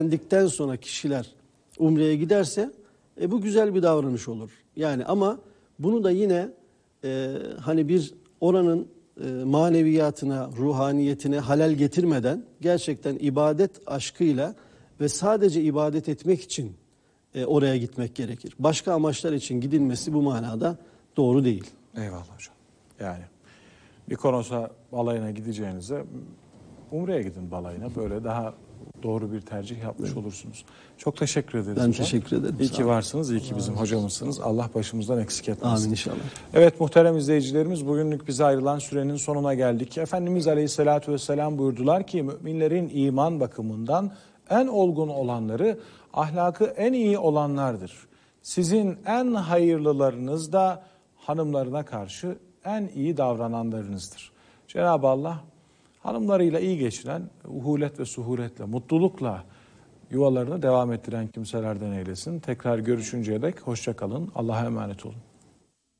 Evlendikten sonra kişiler umreye giderse bu güzel bir davranış olur. Yani ama bunu da yine hani bir oranın maneviyatına, ruhaniyetine halel getirmeden gerçekten ibadet aşkıyla ve sadece ibadet etmek için oraya gitmek gerekir. Başka amaçlar için gidilmesi bu manada doğru değil. Eyvallah hocam. Yani Mikonos'a balayına gideceğinize Umre'ye gidin balayına. Böyle daha doğru bir tercih yapmış olursunuz. Çok teşekkür ederiz Ben hocam. teşekkür ederim. İyi ki varsınız, iyi ki bizim hocamızsınız. Allah başımızdan eksik etmesin. Amin inşallah. Evet muhterem izleyicilerimiz, bugünlük bize ayrılan sürenin sonuna geldik. Efendimiz Aleyhisselatü Vesselam buyurdular ki müminlerin iman bakımından en olgun olanları, ahlakı en iyi olanlardır. Sizin en hayırlılarınız da hanımlarına karşı en iyi davrananlarınızdır. Cenab-ı Allah hanımlarıyla iyi geçiren, uhulet ve suhuletle, mutlulukla yuvalarını devam ettiren kimselerden eylesin. Tekrar görüşünceye dek hoşça kalın. Allah'a emanet olun.